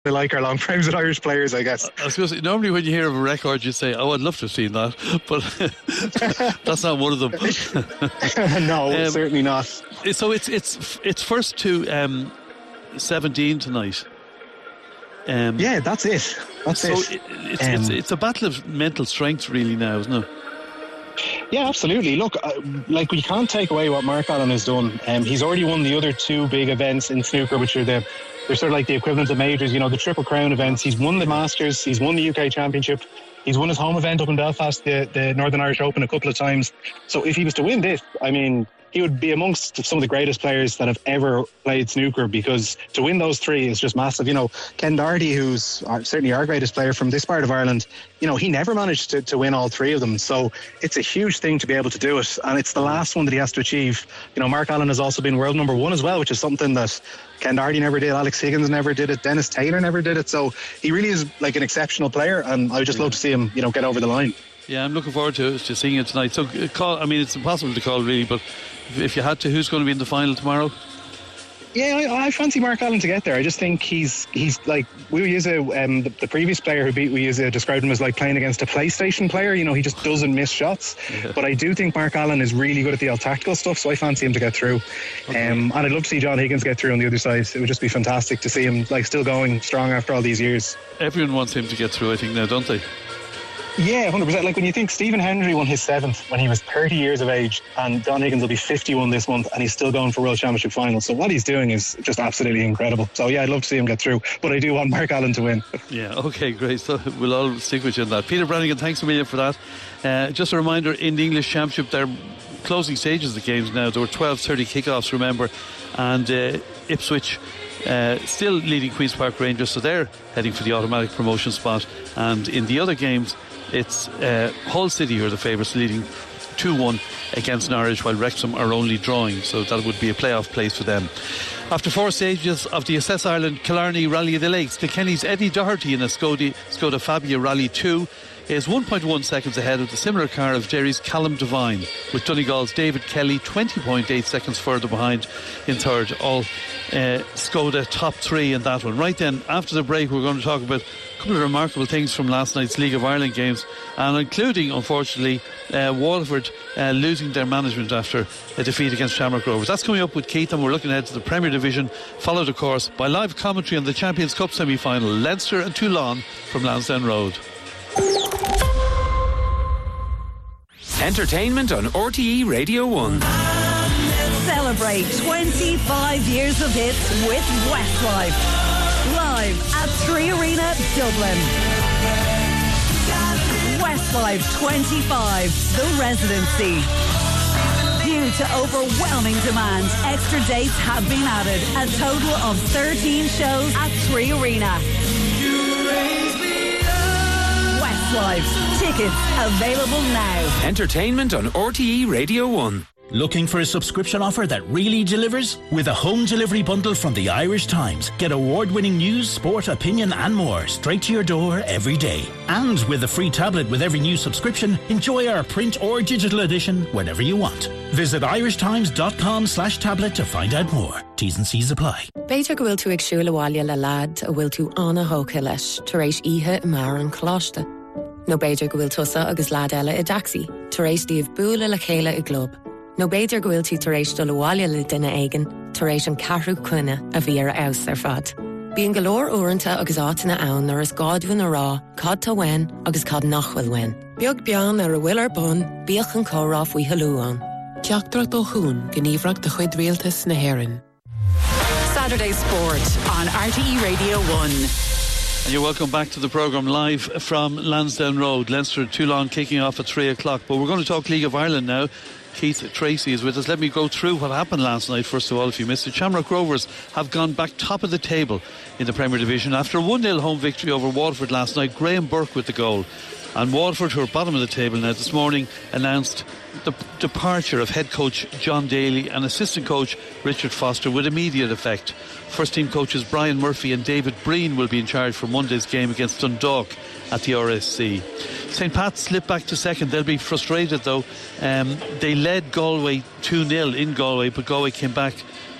I like our long frames with Irish players, I guess. I was going to say, normally when you hear of a record, you say, "Oh, I'd love to have seen that," but that's not one of them. No, certainly not. So it's first to 17 tonight. Yeah, that's it. It's a battle of mental strength, really, now, isn't it? Yeah, absolutely. Look, we can't take away what Mark Allen has done. He's already won the other two big events in snooker, which are they're sort of like the equivalent of majors, the Triple Crown events. He's won the Masters, he's won the UK Championship, he's won his home event up in Belfast, the Northern Irish Open, a couple of times. So if he was to win this, I mean, he would be amongst some of the greatest players that have ever played snooker, because to win those three is just massive. Ken Doherty, who's certainly our greatest player from this part of Ireland, he never managed to win all three of them. So it's a huge thing to be able to do it, and it's the last one that he has to achieve. Mark Allen has also been world number one as well, which is something that Ken Doherty never did, Alex Higgins never did it, Dennis Taylor never did it. So he really is like an exceptional player, and I would just love to see him get over the line. Yeah, I'm looking forward to seeing it tonight. So it's impossible to call, really, but if you had to, who's going to be in the final tomorrow? Yeah, I fancy Mark Allen to get there. I just think he's like, we use the previous player who beat, we described him as like playing against a PlayStation player. He just doesn't miss shots. Yeah. But I do think Mark Allen is really good at the all tactical stuff, so I fancy him to get through. Okay. And I'd love to see John Higgins get through on the other side. It would just be fantastic to see him still going strong after all these years. Everyone wants him to get through, I think, now, don't they? Yeah, 100%. Like when you think Stephen Hendry won his 7th when he was 30 years of age, and John Higgins will be 51 this month, and he's still going for World Championship finals. So what he's doing is just absolutely incredible. So yeah, I'd love to see him get through, but I do want Mark Allen to win. Yeah, okay, great. So we'll all stick with you on that. Peter Brannigan, thanks a million for that. Just a reminder, in the English Championship, they're closing stages of the games now. There were 12:30 kickoffs, remember, and Ipswich still leading Queen's Park Rangers, so they're heading for the automatic promotion spot. And in the other games, it's Hull City who are the favourites, leading 2-1 against Norwich, while Wrexham are only drawing, so that would be a playoff place for them. After 4 stages of the Assess Ireland Killarney Rally of the Lakes, Kilkenny's Eddie Doherty in a Skoda Fabia Rally 2 is 1.1 seconds ahead of the similar car of Derry's Callum Devine, with Donegal's David Kelly 20.8 seconds further behind in third. All Skoda top 3 in that one. Right then, after the break, we're going to talk about a couple of remarkable things from last night's League of Ireland games, and including, unfortunately, Waterford losing their management after a defeat against Shamrock Rovers. That's coming up with Keith, and we're looking ahead to the Premier Division, followed of course by live commentary on the Champions Cup semi-final, Leinster and Toulon from Lansdowne Road. Entertainment on RTE Radio 1. Celebrate 25 years of hits with Westlife. Live at 3 Arena, Dublin. Westlife 25, The Residency. Due to overwhelming demand, extra dates have been added. A total of 13 shows at 3 Arena. Westlife. Tickets available now. Entertainment on RTE Radio 1. Looking for a subscription offer that really delivers? With a home delivery bundle from the Irish Times, get award-winning news, sport, opinion and more straight to your door every day. And with a free tablet with every new subscription, enjoy our print or digital edition whenever you want. Visit irishtimes.com/tablet to find out more. T's and C's apply. Beidir go bhfuil tú ag siúl bhaile le lad a bhfuil tú anna hóca leis tar éis ihe mar an chláiste. No beidir go bhfuil tusa agus lad eile I daxi tar éis díobh búla le chéile I glob. No beidir go bhfuil tú tar éis do bhaile le duine aigen tar éis an carrú cuine a bhí ar aus ar fad. Bíon golóir uaireanta agus átainna ann ar is gádbhain a rá, cad tá wein agus cad nachhfuil wein. Beag bean ar a bhfuil ar bun, bíoch an córáh faoi halúán. Teachtrach do hún gníomhreacht de chuid rialtas na hÉireann. Saturday Sport on RTE Radio 1. And you're welcome back to the programme live from Lansdowne Road. Leinster Toulon kicking off at 3 o'clock. But we're going to talk League of Ireland now. Keith Tracy is with us. Let me go through what happened last night. First of all, if you missed it, Shamrock Rovers have gone back top of the table in the Premier Division after a 1-0 home victory over Waterford last night. Graham Burke with the goal. And Waterford, who are bottom of the table now, this morning announced the departure of head coach John Daly and assistant coach Richard Foster with immediate effect. First team coaches Brian Murphy and David Breen will be in charge for Monday's game against Dundalk at the RSC. St. Pat's slipped back to second. They'll be frustrated though. They led Galway 2-0 in Galway, but Galway came back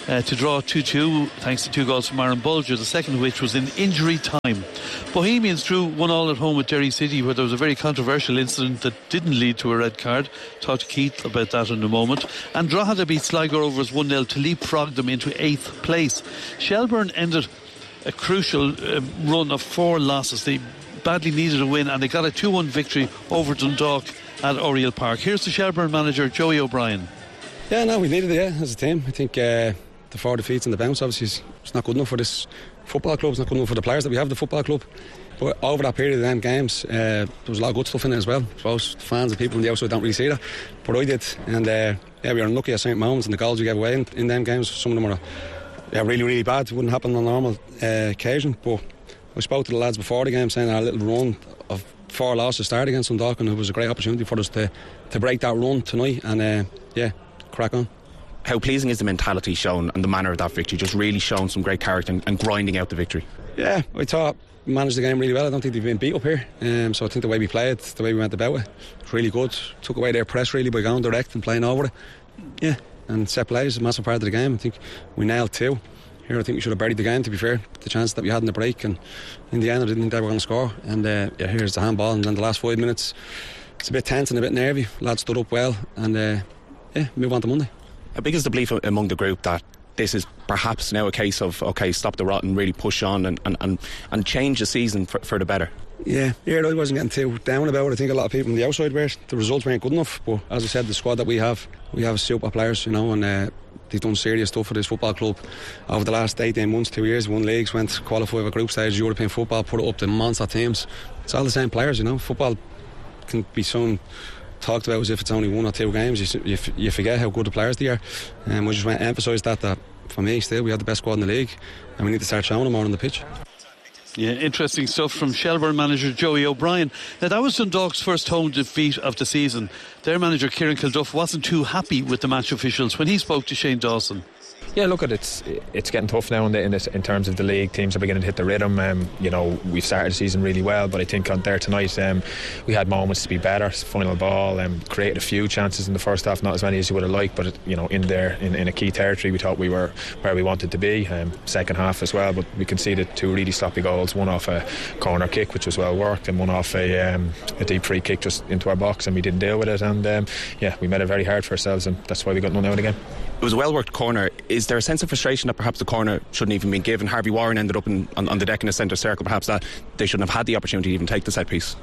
to draw 2-2 thanks to 2 goals from Aaron Bulger, the second of which was in injury time. Bohemians drew 1-1 at home with Derry City, where there was a very controversial incident that didn't lead to a red card. Talk to Keith about that in a moment. And Drogheda beat Sligo Rovers 1-0 to leapfrog them into 8th place. Shelbourne ended a crucial run of 4 losses. They badly needed a win, and they got a 2-1 victory over Dundalk at Oriel Park. Here's the Shelbourne manager, Joey O'Brien. Yeah, no, we needed it, as a team. I think the 4 defeats and the bounce, obviously, it's not good enough for this football club. It's not good enough for the players that we have, the football club. But over that period of them games, there was a lot of good stuff in it as well. I suppose the fans and people on the outside don't really see that, but I did. And we were unlucky at certain moments, and the goals we gave away in them games, some of them were really, really bad. It wouldn't happen on a normal occasion. But I spoke to the lads before the game saying our little run of 4 losses started against Dundalk, and it was a great opportunity for us to break that run tonight and crack on. How pleasing is the mentality shown and the manner of that victory? Just really showing some great character and grinding out the victory. Yeah, I thought we managed the game really well. I don't think they've been beat up here, so I think the way we played, the way we went about it, was really good. Took away their press really by going direct and playing over it. Yeah, and set plays is a massive part of the game. I think we nailed 2. Here I think we should have buried the game, to be fair, the chance that we had in the break, and in the end I didn't think they were going to score. And here's the handball, and then the last 5 minutes it's a bit tense and a bit nervy. Lads stood up well, and move on to Monday. How big is the belief among the group that this is perhaps now a case of, okay, stop the rot and really push on and change the season for the better? Yeah, I wasn't getting too down about it. I think a lot of people on the outside were. The results weren't good enough, but as I said, the squad that we have super players, and they've done serious stuff for this football club over the last 18 months, 2 years. Won leagues, went qualified for group stage European football, put it up to monster teams. It's all the same players, Football can be talked about as if it's only 1 or 2 games. You forget how good the players they are, and we just want to emphasise that for me still we have the best squad in the league, and we need to start showing them more on the pitch. Yeah, interesting stuff from Shelbourne manager Joey O'Brien. Now, that was Dundalk's first home defeat of the season. Their manager Kieran Kilduff wasn't too happy with the match officials when he spoke to Shane Dawson. Yeah, look, it's getting tough now in terms of the league. Teams are beginning to hit the rhythm. We've started the season really well, but I think on there tonight we had moments to be better. Final ball, created a few chances in the first half, not as many as you would have liked, but in there in a key territory we thought we were where we wanted to be. Second half as well, but we conceded 2 really sloppy goals, one off a corner kick which was well worked, and one off a deep free kick just into our box, and we didn't deal with it, and we made it very hard for ourselves, and that's why we got none out again. It was a well-worked corner. Is there a sense of frustration that perhaps the corner shouldn't even be given? Harvey Warren ended up on the deck in the centre circle. Perhaps that they shouldn't have had the opportunity to even take the set piece.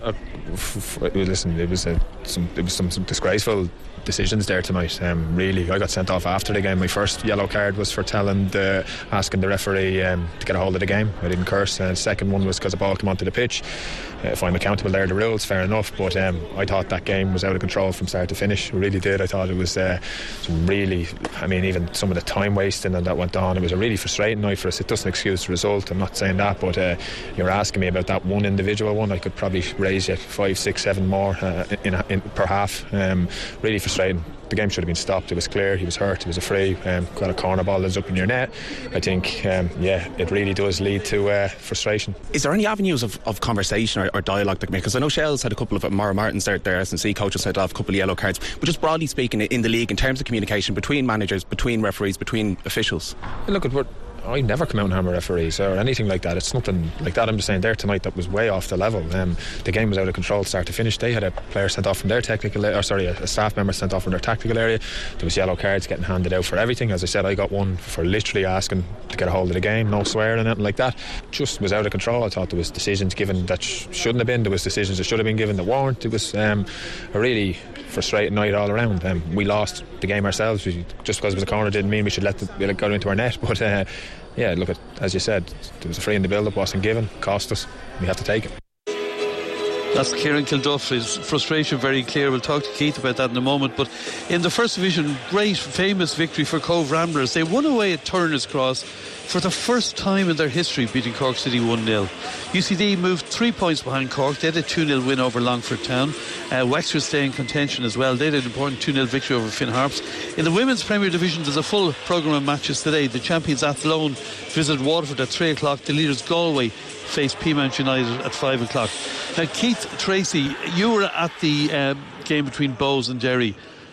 Listen, it was some disgraceful decisions there tonight. Really, I got sent off after the game. My first yellow card was for asking the referee to get a hold of the game. I didn't curse. The second one was because the ball came onto the pitch. If I'm accountable there, the rules, fair enough, but I thought that game was out of control from start to finish. I really did. I thought it was even some of the time wasting and that went on, it was a really frustrating night for us. It doesn't excuse the result, I'm not saying that, but you're asking me about that one individual one. I could probably raise you 5, 6, 7 more per half. Really frustrating. The game should have been stopped. It was clear he was hurt. It was a free. Got a corner ball that's up in your net. I think it really does lead to frustration. Is there any avenues of conversation or dialogue that because I know Shell's had a couple of Maura Martin's their S&C coach has had a couple of yellow cards, but just broadly speaking in the league in terms of communication between managers, between referees, between officials? Look, I never come out and hammer referees or anything like that. It's nothing like that. I'm just saying there tonight that was way off the level. The game was out of control start to finish. They had a player sent off from their a staff member sent off from their tactical area. There was yellow cards getting handed out for everything. As I said, I got one for literally asking to get a hold of the game, no swearing and anything like that. Just was out of control. I thought there was decisions given that shouldn't have been. There was decisions that should have been given that weren't. It was a really frustrating night all around. We lost the game ourselves. Just because it was a corner didn't mean we should let it go into our net, but look, as you said, there was a free in the build-up, wasn't given, cost us, we had to take it. That's Kieran Kilduff. His frustration very clear. We'll talk to Keith about that in a moment. But in the First Division, great famous victory for Cove Ramblers. They won away at Turner's Cross for the first time in their history, beating Cork City 1-0. UCD moved 3 points behind Cork. They had a 2-0 win over Longford Town. Wexford stay in contention as well. They had an important 2-0 victory over Finn Harps. In the Women's Premier Division, there's a full programme of matches today. The champions Athlone visit Waterford at 3 o'clock. The leaders Galway face Peamount United at 5 o'clock. Now, Keith Tracy, you were at the game between Bows and Derry.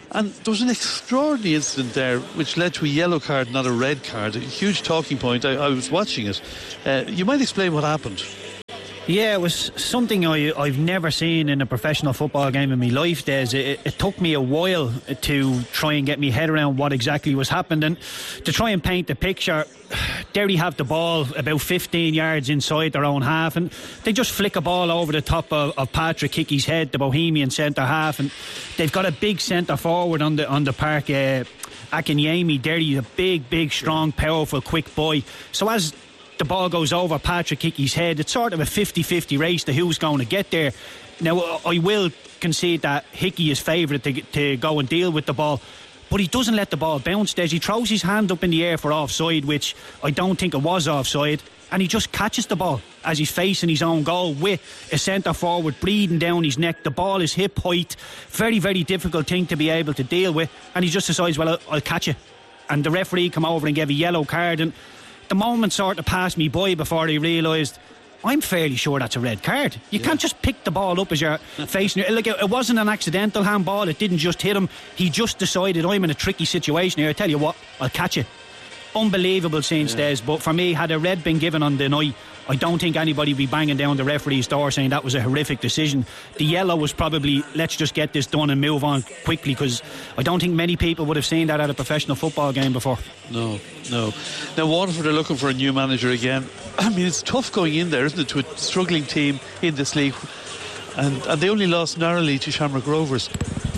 And there was an extraordinary incident there which led to a yellow card, not a red card. A huge talking point. I was watching it. You might explain what happened. Yeah, it was something I've never seen in a professional football game in my life, Des. It took me a while to try and get my head around what exactly was happening. And to try and paint the picture, Derry have the ball about 15 yards inside their own half, and they just flick a ball over the top of Patrick Hickey's head, the Bohemian centre half, and they've got a big centre forward on the park, Akinyemi. Derry, a big, strong, powerful, quick boy. So as the ball goes over Patrick Hickey's head, it's sort of a 50-50 race to who's going to get there. Now, I will concede that Hickey is favourite to go and deal with the ball, but he doesn't let the ball bounce. He throws his hand up in the air for offside, which I don't think it was offside, and he just catches the ball as he's facing his own goal with a centre forward breathing down his neck. The ball is hip height, very, very difficult thing to be able to deal with, and he just decides, well, I'll catch it. And the referee come over and gave a yellow card, and the moment sort of passed me by before I realised I'm fairly sure that's a red card. You can't just pick the ball up as you're facing it. Like, it wasn't an accidental handball. It didn't just hit him. He just decided, I'm in a tricky situation here. I tell you what, I'll catch it. Unbelievable scene, Des. But for me, had a red been given on the night, I don't think anybody would be banging down the referee's door saying that was a horrific decision. The yellow was probably, let's just get this done and move on quickly, because I don't think many people would have seen that at a professional football game before. No. Now, Waterford are looking for a new manager again. I mean, it's tough going in there, isn't it, to a struggling team in this league. And they only lost narrowly to Shamrock Rovers.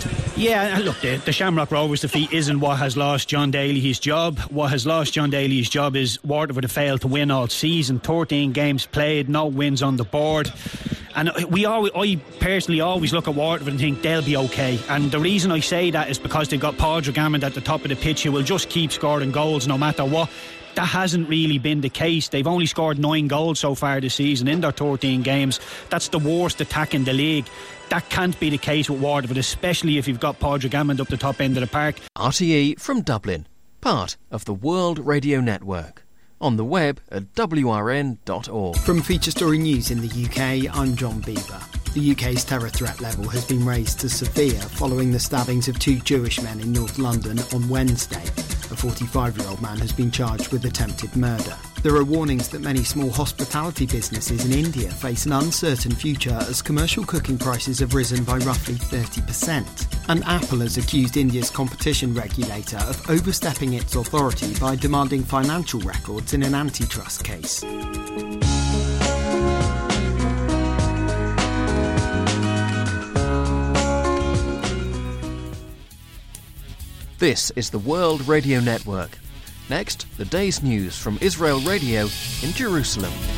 Yeah, look, the Shamrock Rovers defeat isn't what has lost John Daly his job. What has lost John Daly his job is Waterford have failed to win all season. 13 games played, no wins on the board. And I personally always look at Waterford and think they'll be okay. And the reason I say that is because they've got Padraig Hammond at the top of the pitch who will just keep scoring goals no matter what. That hasn't really been the case. They've only scored 9 goals so far this season in their 13 games. That's the worst attack in the league. That can't be the case with Waterford, especially if you've got Padraig Hammond up the top end of the park. RTE from Dublin, part of the World Radio Network. On the web at wrn.org. From Feature Story News in the UK, I'm John Bieber. The UK's terror threat level has been raised to severe following the stabbings of 2 Jewish men in North London on Wednesday. A 45-year-old man has been charged with attempted murder. There are warnings that many small hospitality businesses in India face an uncertain future as commercial cooking prices have risen by roughly 30%. And Apple has accused India's competition regulator of overstepping its authority by demanding financial records in an antitrust case. This is the World Radio Network. Next, the day's news from Israel Radio in Jerusalem.